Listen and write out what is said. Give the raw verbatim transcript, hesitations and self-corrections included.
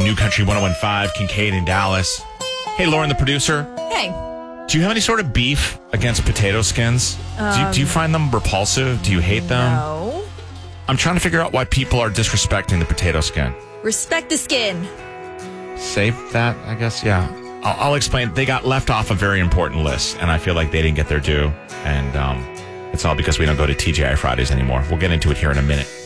New Country one oh one point five, Kincaid in Dallas. Hey, Lauren, the producer. Hey. Do you have any sort of beef against potato skins? Um, do, you, do you find them repulsive? Do you hate them? No. I'm trying to figure out why people are disrespecting the potato skin. Respect the skin. Save that, I guess, yeah. I'll, I'll explain. They got left off a very important list, and I feel like they didn't get their due. And um, it's all because we don't go to T G I Fridays anymore. We'll get into it here in a minute.